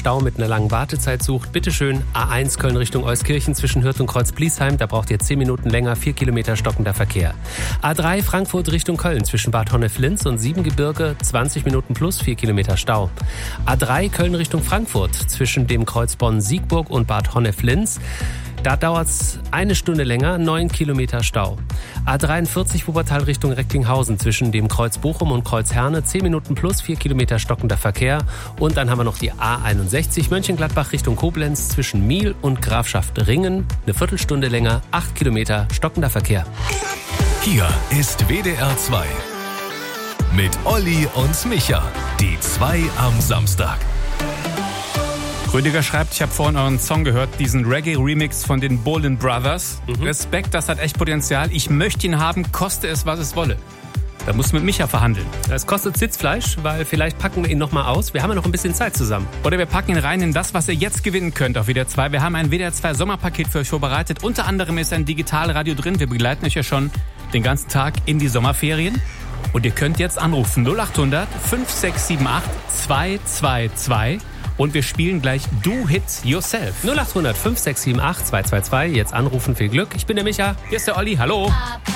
Stau mit einer langen Wartezeit sucht, bitteschön A1 Köln Richtung Euskirchen zwischen Hürth und Kreuz-Bliesheim. Da braucht ihr 10 Minuten länger, 4 Kilometer stockender Verkehr. A3 Frankfurt Richtung Köln zwischen Bad Honnef-Linz und Siebengebirge, 20 Minuten plus 4 Kilometer Stau. A3 Köln Richtung Frankfurt zwischen dem Kreuz Bonn-Siegburg und Bad Honnef-Linz. Da dauert es 1 Stunde länger, 9 Kilometer Stau. A43 Wuppertal Richtung Recklinghausen zwischen dem Kreuz Bochum und Kreuz Herne, 10 Minuten plus 4 Kilometer stockender Verkehr. Und dann haben wir noch die A61 Mönchengladbach Richtung Koblenz zwischen Miel und Grafschaft Ringen, eine Viertelstunde länger, 8 Kilometer stockender Verkehr. Hier ist WDR 2 mit Olli und Micha, die 2 am Samstag. Rüdiger schreibt, ich habe vorhin euren Song gehört, diesen Reggae-Remix von den Bolin Brothers. Respekt, das hat echt Potenzial. Ich möchte ihn haben, koste es, was es wolle. Da musst du mit Micha verhandeln. Es kostet Sitzfleisch, weil vielleicht packen wir ihn noch mal aus. Wir haben ja noch ein bisschen Zeit zusammen. Oder wir packen ihn rein in das, was ihr jetzt gewinnen könnt auf WDR 2. Wir haben ein WDR 2 Sommerpaket für euch vorbereitet. Unter anderem ist ein Digitalradio drin. Wir begleiten euch ja schon den ganzen Tag in die Sommerferien. Und ihr könnt jetzt anrufen 0800 5678 222. Und wir spielen gleich Do Hit Yourself. 0800 5678 222. Jetzt anrufen, viel Glück. Ich bin der Micha. Hier ist der Olli. Hallo.